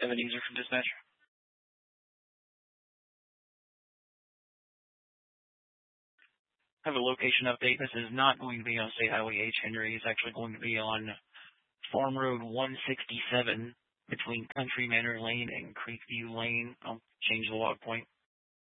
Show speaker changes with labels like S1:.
S1: Ebenezer from dispatch. I have a location update. This is not going to be on State Highway H. Henry. It's actually going to be on Farm Road 167 between Country Manor Lane and Creekview Lane. I'll change the log point.